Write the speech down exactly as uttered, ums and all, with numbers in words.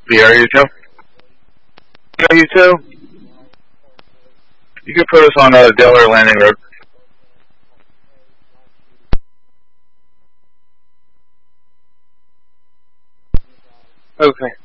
B R U two? B R U two? You can put us on uh, Delaware Landing Road. Okay.